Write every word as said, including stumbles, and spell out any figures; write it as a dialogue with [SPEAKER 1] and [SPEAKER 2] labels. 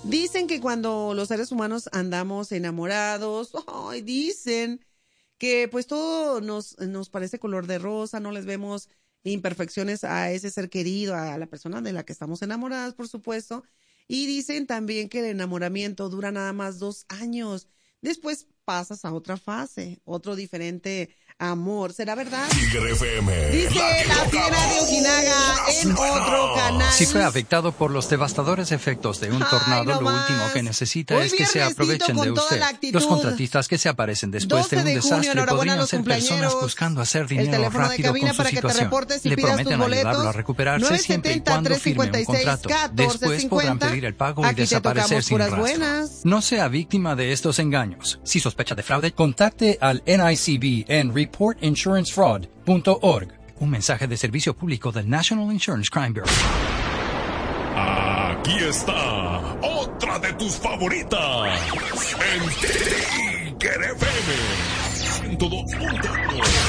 [SPEAKER 1] Dicen que cuando los seres humanos andamos enamorados, ay, dicen que pues todo nos, nos parece color de rosa, no les vemos imperfecciones a ese ser querido, a la persona de la que estamos enamoradas, por supuesto. Y dicen también que el enamoramiento dura nada más dos años. Después pasas a otra fase, otro diferente amor. ¿Será verdad?
[SPEAKER 2] Tigre F M.
[SPEAKER 1] Dice la, la fiera de Ojinaga en otro canal.
[SPEAKER 3] Si fue afectado por los devastadores efectos de un tornado, Ay, no lo más. último que necesita
[SPEAKER 1] un
[SPEAKER 3] es que se aprovechen de usted. Los contratistas que se aparecen después de un
[SPEAKER 1] de junio,
[SPEAKER 3] desastre podrían ser personas buscando hacer dinero rápido con su
[SPEAKER 1] para
[SPEAKER 3] situación.
[SPEAKER 1] Que te
[SPEAKER 3] Le prometen ayudarlo a recuperarse siempre y cuando firme un contrato. Después podrán pedir el pago y desaparecer sin rastro. No sea víctima de estos engaños. Si sospecha de fraude, contacte al N I C B en report insurance fraud punto org. Un mensaje de servicio público del National Insurance Crime Bureau.
[SPEAKER 2] Aquí está otra de tus favoritas. En Tigre F M ciento dos punto uno.